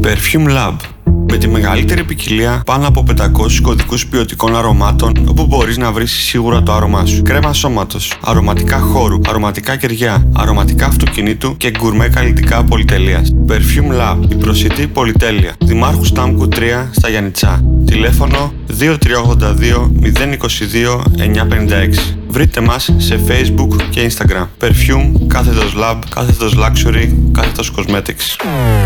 Perfume Lab. Με τη μεγαλύτερη ποικιλία πάνω από 500 κωδικούς ποιοτικών αρωμάτων, όπου μπορείς να βρεις σίγουρα το άρωμά σου. Κρέμα σώματος, αρωματικά χώρου, αρωματικά κεριά, αρωματικά αυτοκινήτου και γκουρμέ καλλιτικά πολυτελείας. Perfume Lab, η προσιτή πολυτέλεια. Δημάρχου Στάμκου 3 στα Γιαννιτσά. Τηλέφωνο 2382 022 956. Βρείτε μας σε Facebook και Instagram. Perfume, _Lab, _Luxury, _Cosmetics.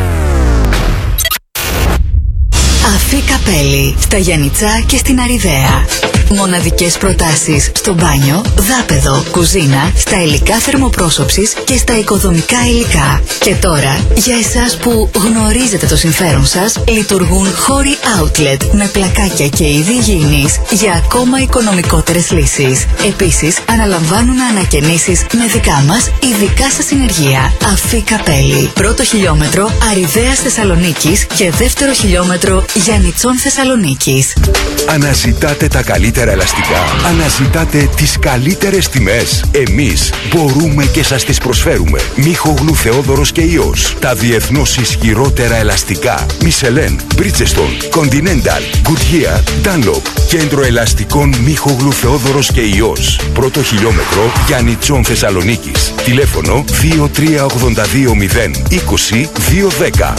Αφή Καπέλη, στα Γιαννιτσά και στην Αριδαία. Μοναδικές προτάσεις στο μπάνιο, δάπεδο, κουζίνα, στα υλικά θερμοπρόσωψης και στα οικοδομικά υλικά. Και τώρα, για εσάς που γνωρίζετε το συμφέρον σας, λειτουργούν χώροι outlet με πλακάκια και είδη υγιεινής για ακόμα οικονομικότερες λύσεις. Επίσης, αναλαμβάνουν ανακαινήσεις με δικά μας ειδικά σας συνεργεία. Αφή Καπέλη, πρώτο χιλιόμετρο Αριδαίας Θεσσαλονίκης και δεύτερο χιλιόμετρο Γιαννιτσών Θεσσαλονίκης. Αναζητάτε τα καλύτερα ελαστικά. Αναζητάτε τις καλύτερες τιμές. Εμείς μπορούμε και σας τις προσφέρουμε. Μίχογλου Θεόδωρος και Ιός. Τα διεθνώς ισχυρότερα ελαστικά. Michelin, Bridgestone, Continental, Goodyear, Dunlop. Κέντρο ελαστικών Μίχογλου Θεόδωρος και Ιός. Πρώτο χιλιόμετρο Γιαννιτσών Θεσσαλονίκης. Τηλέφωνο 2382 020 210.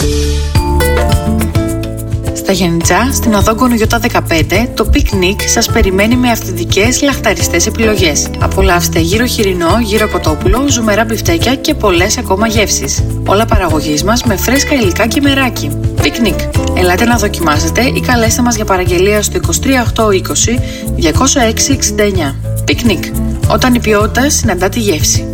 Στα Γιαννιτσά, στην οδό Γκονογιώτα 15, το πικνίκ σας περιμένει με αυθεντικές λαχταριστές επιλογές. Απολαύστε γύρο χοιρινό, γύρο κοτόπουλο, ζουμερά μπιφτέκια και πολλές ακόμα γεύσεις. Όλα παραγωγής μας με φρέσκα υλικά και μεράκι. Πικνίκ. Ελάτε να δοκιμάσετε ή καλέστε μας για παραγγελία στο 23820 206 69. Πικνίκ. Όταν η ποιότητα συναντά τη γεύση.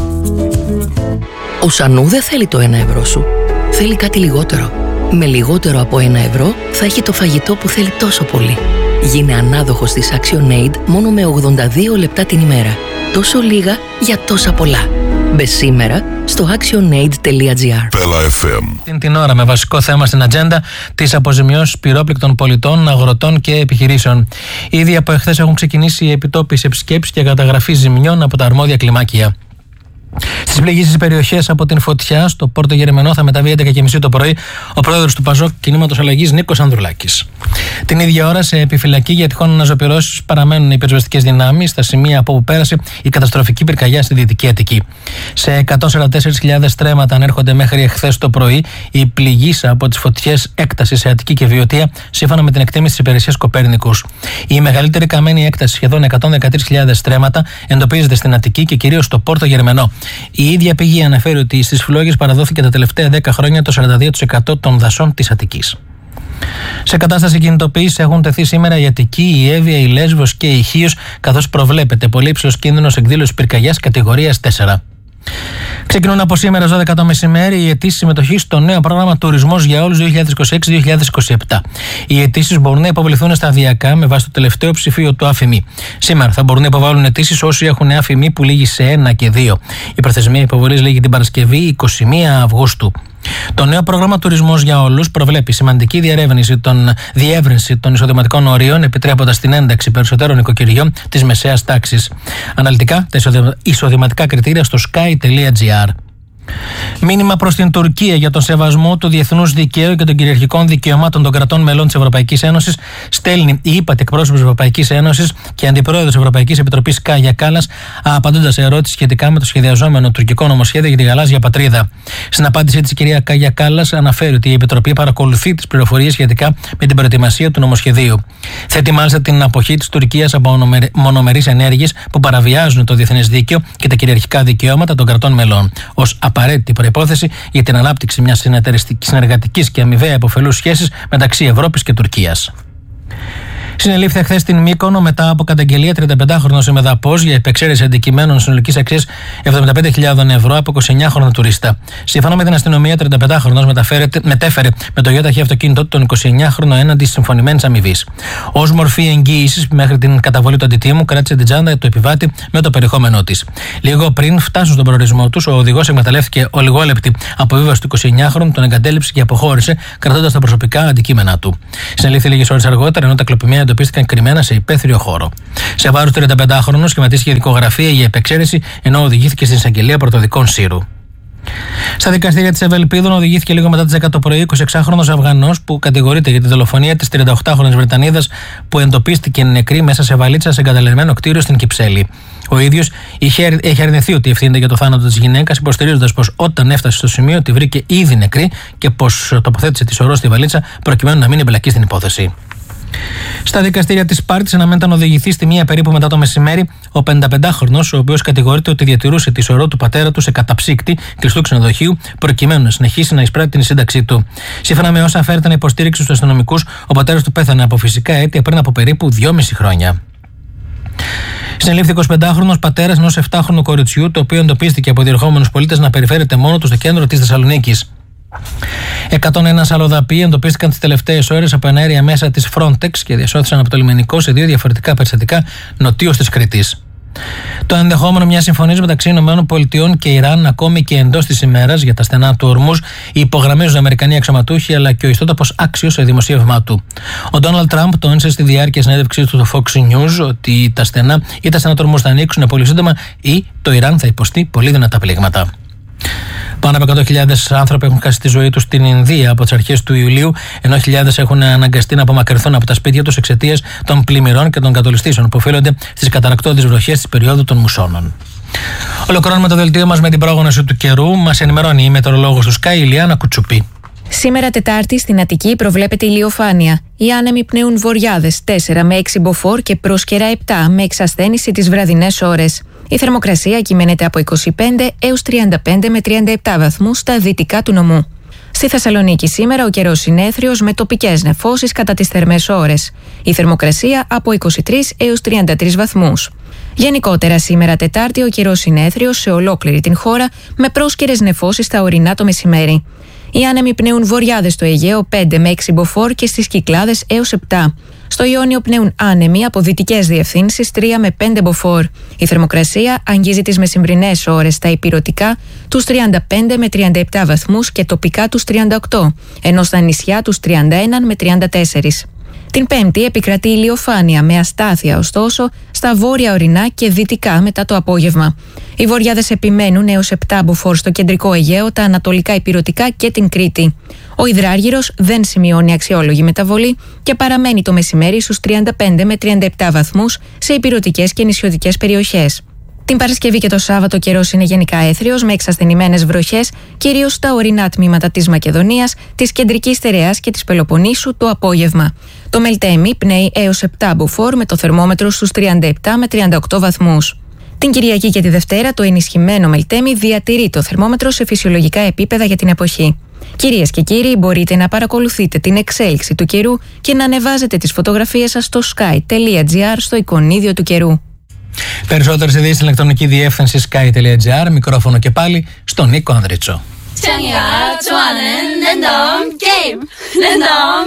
Ο Σανού δεν θέλει το 1 ευρώ σου. Θέλει κάτι λιγότερο. Με λιγότερο από 1 ευρώ θα έχει το φαγητό που θέλει τόσο πολύ. Γίνε ανάδοχος της ActionAid μόνο με 82 λεπτά την ημέρα. Τόσο λίγα για τόσα πολλά. Μπε σήμερα στο actionaid.gr. Την ώρα με βασικό θέμα στην ατζέντα τις αποζημιώσεις πυρόπληκτων πολιτών, αγροτών και επιχειρήσεων. Ήδη από εχθές έχουν ξεκινήσει οι επιτόπιες επισκέψεις και καταγραφή ζημιών από τα αρμόδια κλιμάκια. Στις πληγήσεις περιοχές από την φωτιά στο Πόρτο Γερεμενό θα μεταβεί 11:30 το πρωί ο πρόεδρος του Παζόκ Κινήματος Αλλαγής Νίκος Ανδρουλάκης. Την ίδια ώρα σε επιφυλακή για τυχόν αναζωπυρώσεις παραμένουν οι πυροσβεστικές δυνάμεις στα σημεία από όπου πέρασε η καταστροφική πυρκαγιά στη Δυτική Αττική. Σε 144.000 στρέμματα ανέρχονται μέχρι εχθές το πρωί οι πληγήσεις από τις φωτιές έκταση σε Αττική και Βιωτία, σύμφωνα με την εκτίμηση της υπηρεσίας Κοπέρνικους. Η μεγαλύτερη καμένη έκταση, σχεδόν 113.000 στρέμματα, εντοπίζεται στην Αττική και κυρίως στο Πόρτο Γερεμενό. Η ίδια πηγή αναφέρει ότι στις φλόγες παραδόθηκε τα τελευταία 10 χρόνια το 42% των δασών της Αττικής. Σε κατάσταση κινητοποίησης έχουν τεθεί σήμερα η Αττική, η Εύβοια, η Λέσβος και η Χίος, καθώς προβλέπεται πολύ υψηλός κίνδυνος εκδήλωσης πυρκαγιάς κατηγορίας 4. Ξεκινούν από σήμερα στις 12 το μεσημέρι οι αιτήσεις συμμετοχής στο νέο πρόγραμμα Τουρισμός για Όλους 2026-2027. Οι αιτήσεις μπορούν να υποβληθούν σταδιακά με βάση το τελευταίο ψηφίο του ΑΦΜΗ. Σήμερα θα μπορούν να υποβάλουν αιτήσεις όσοι έχουν ΑΦΜΗ που λήγει σε 1 και 2. Η προθεσμία υποβολής λήγει την Παρασκευή 21 Αυγούστου. Το νέο πρόγραμμα Τουρισμός για Όλους προβλέπει σημαντική διεύρυνση των εισοδηματικών ορίων, επιτρέποντας την ένταξη περισσότερων οικοκυριών της μεσαίας τάξης. Αναλυτικά, τα εισοδηματικά κριτήρια στο sky.gr. Μήνυμα προς την Τουρκία για τον σεβασμό του διεθνούς δικαίου και των κυριαρχικών δικαιωμάτων των κρατών μελών της Ευρωπαϊκής Ένωσης στέλνει η ΥΠΑΤΗ εκπρόσωπος της Ευρωπαϊκής Ένωσης και αντιπρόεδρος της Ευρωπαϊκής Επιτροπής Κάγια Κάλλας, απαντώντας σε ερώτηση σχετικά με το σχεδιαζόμενο τουρκικό νομοσχέδιο για τη γαλάζια πατρίδα. Στην απάντησή της, η κυρία Κάγια Κάλλας αναφέρει ότι η Επιτροπή παρακολουθεί τις πληροφορίες σχετικά με την προετοιμασία του νομοσχεδίου. Θέτει μάλιστα την αποχή της Τουρκίας από μονομερείς ενέργειες που παραβιάζουν το διεθνές δίκαιο και τα κυριαρχικά δικαιώματα των κρατών μελών, ως απαραίτητη προϋπόθεση για την ανάπτυξη μιας συνεργατικής και αμοιβαία υποφελούς σχέσης μεταξύ Ευρώπης και Τουρκίας. Συνελήφθη χθες στην Μύκονο μετά από καταγγελία 35χρονος ημεδαπός για επεξαίρεση αντικειμένων συνολικής αξίας 75.000 ευρώ από 29χρονο τουρίστα. Σύμφωνα με την αστυνομία, 35χρονος μετέφερε με το γιοταχή αυτοκίνητό του τον 29χρονο έναντι συμφωνημένης αμοιβής. Ως μορφή εγγύησης, μέχρι την καταβολή του αντιτίμου, κράτησε την τσάντα του επιβάτη με το περιεχόμενό της. Λίγο πριν φτάσουν στον προορισμό τους, ο οδηγός εκμεταλλεύτηκε ολιγόλεπτη αποβίβαση του 29χρονου, τον εγκατέλειψε και αποχώρησε, κρατώντας τα προσωπικά αντικείμενά του. Συνελήφθη λίγες ώρες αργότερα, ενώ τα κλοπημένα εντοπίστηκαν κρυμμένα σε υπαίθριο χώρο. Σε βάρος του 35χρονου σχηματίστηκε δικογραφία για επεξαίρεση, ενώ οδηγήθηκε στην εισαγγελία πρωτοδικών Σύρου. Στα δικαστήρια της Ευελπίδων οδηγήθηκε λίγο μετά τις 10 το πρωί 26χρονος Αφγανός που κατηγορείται για τη δολοφονία της 38χρονης Βρετανίδας που εντοπίστηκε νεκρή μέσα σε βαλίτσα σε εγκαταλελειμμένο κτίριο στην Κυψέλη. Ο ίδιος έχει αρνηθεί ότι ευθύνεται για το θάνατο της γυναίκας, υποστηρίζοντας πως όταν έφτασε στο σημείο τη βρήκε ήδη νεκρή και πως τοποθέτησε τη σωρό στη βαλίτσα προκειμένου να μην εμπλακεί στην υπόθεση. Στα δικαστήρια της Σπάρτης αναμένεται να οδηγηθεί στη 1 περίπου μετά το μεσημέρι ο 55χρονος, ο οποίος κατηγορείται ότι διατηρούσε τη σωρό του πατέρα του σε καταψύκτη κλειστού ξενοδοχείου, προκειμένου να συνεχίσει να εισπράττει την σύνταξή του. Σύμφωνα με όσα φέρεται να υποστήριξη στους αστυνομικούς, ο πατέρας του πέθανε από φυσικά αίτια πριν από περίπου 2,5 χρόνια. Συνελήφθη 25χρονος πατέρας ενός 7χρονου κοριτσιού, το οποίο εντοπίστηκε από διερχόμενους πολίτες να περιφέρεται μόνο του στο κέντρο της Θεσσαλονίκης. 101 αλλοδαποί εντοπίστηκαν τις τελευταίες ώρες από εναέρια μέσα της Frontex και διασώθησαν από το λιμενικό σε 2 διαφορετικά περιστατικά νοτίως της Κρήτης. Το ενδεχόμενο μιας συμφωνίας μεταξύ ΗΠΑ και Ιράν, ακόμη και εντός της ημέρας, για τα στενά του Ορμούζ, υπογραμμίζουν Αμερικανοί αξιωματούχοι αλλά και ο ιστότοπος άξιος σε δημοσίευμά του. Ο Ντόναλντ Τραμπ τόνισε στη διάρκεια συνέντευξής του στο Fox News ότι τα στενά του Ορμούζ θα ανοίξουν πολύ σύντομα ή το Ιράν θα υποστεί πολύ δυνατά πλήγματα. Πάνω από 100.000 άνθρωποι έχουν χάσει τη ζωή τους στην Ινδία από τις αρχές του Ιουλίου, ενώ χιλιάδες έχουν αναγκαστεί να απομακρυνθούν από τα σπίτια τους εξαιτίας των πλημμυρών και των κατολιστήσεων που οφείλονται στις καταρρακτώδεις βροχές της περίοδου των μουσώνων. Ολοκληρώνουμε το δελτίο μας με την πρόγνωση του καιρού. Μας ενημερώνει η μετεωρολόγος του Sky, Ηλιάνα Κουτσουπή. Σήμερα Τετάρτη στην Αττική προβλέπεται ηλιοφάνεια. Οι άνεμοι πνέουν βορειάδες 4 με 6 μποφόρ και πρόσκαιρα 7 με εξασθένηση τις βραδινές ώρες. Η θερμοκρασία κυμαίνεται από 25 έως 35 με 37 βαθμούς στα δυτικά του νομού. Στη Θεσσαλονίκη σήμερα ο καιρός συνέθριος με τοπικές νεφώσεις κατά τις θερμές ώρες. Η θερμοκρασία από 23 έως 33 βαθμούς. Γενικότερα σήμερα Τετάρτη ο καιρός συνέθριος σε ολόκληρη την χώρα με πρόσκαιρες νεφώσεις στα ορεινά το μεσημέρι. Οι άνεμοι πνέουν βορειάδες στο Αιγαίο 5 με 6 μποφόρ και στις Κυκλάδες έως 7. Στο Ιόνιο πνέουν άνεμοι από δυτικές διευθύνσεις 3 με 5 μποφόρ. Η θερμοκρασία αγγίζει τις μεσημβρινές ώρες στα ηπειρωτικά τους 35 με 37 βαθμούς και τοπικά τους 38, ενώ στα νησιά τους 31 με 34. Την Πέμπτη επικρατεί ηλιοφάνεια με αστάθεια ωστόσο στα βόρεια ορεινά και δυτικά μετά το απόγευμα. Οι βορειάδες επιμένουν έως 7 μποφόρ στο κεντρικό Αιγαίο, τα ανατολικά ηπειρωτικά και την Κρήτη. Ο υδράργυρος δεν σημειώνει αξιόλογη μεταβολή και παραμένει το μεσημέρι στους 35 με 37 βαθμούς σε ηπειρωτικές και νησιωτικές περιοχές. Την Παρασκευή και το Σάββατο καιρός είναι γενικά έθριος με εξασθενημένες βροχές, κυρίως στα ορεινά τμήματα της Μακεδονίας, της Κεντρικής Στερεάς και της Πελοποννήσου το απόγευμα. Το Μελτέμι πνέει έως 7 μποφόρ με το θερμόμετρο στους 37 με 38 βαθμούς. Την Κυριακή και τη Δευτέρα το ενισχυμένο Μελτέμι διατηρεί το θερμόμετρο σε φυσιολογικά επίπεδα για την εποχή. Κυρίες και κύριοι, μπορείτε να παρακολουθείτε την εξέλιξη του καιρού και να ανεβάζετε τις φωτογραφίες σας στο sky.gr στο εικονίδιο του καιρού. Περισσότερες ειδήσεις στην ηλεκτρονική διεύθυνση sky.gr. Μικρόφωνο και πάλι στον Νίκο Ανδρίτσο.